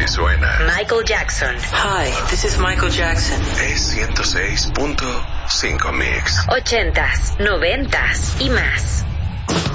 Así suena Michael Jackson. Hi, this is Michael Jackson. Es 106.5 Mix. 80s, 90s y más.